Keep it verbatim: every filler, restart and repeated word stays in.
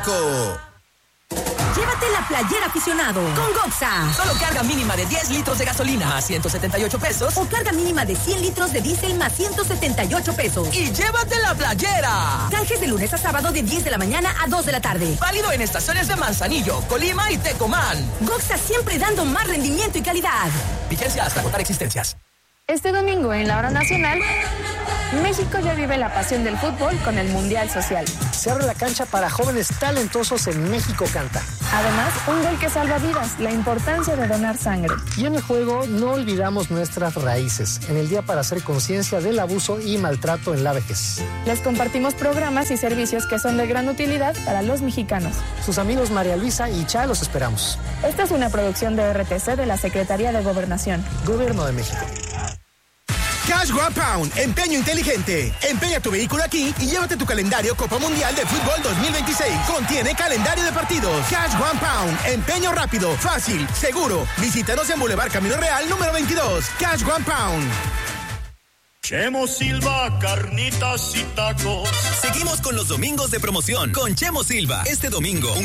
México. Llévate la playera aficionado con Goxa. Solo carga mínima de diez litros de gasolina más ciento setenta y ocho pesos. O carga mínima de cien litros de diésel más ciento setenta y ocho pesos. ¡Y llévate la playera! Canjes de lunes a sábado de diez de la mañana a dos de la tarde. Válido en estaciones de Manzanillo, Colima y Tecomán. Goxa siempre dando más rendimiento y calidad. Vigencia hasta agotar existencias. Este domingo en la hora nacional, México ya vive la pasión del fútbol con el Mundial Social. Se abre la cancha para jóvenes talentosos en México Canta. Además, un gol que salva vidas, la importancia de donar sangre. Y en el juego no olvidamos nuestras raíces, en el día para hacer conciencia del abuso y maltrato en la vejez. Les compartimos programas y servicios que son de gran utilidad para los mexicanos. Sus amigos María Luisa y Cha los esperamos. Esta es una producción de R T C de la Secretaría de Gobernación. Gobierno de México. Cash One Pound, empeño inteligente. Empeña tu vehículo aquí y llévate tu calendario Copa Mundial de Fútbol dos mil veintiséis. Contiene calendario de partidos. Cash One Pound, empeño rápido, fácil, seguro. Visítanos en Boulevard Camino Real número veintidós. Cash One Pound. Chemo Silva, carnitas y tacos. Seguimos con los domingos de promoción con Chemo Silva. Este domingo,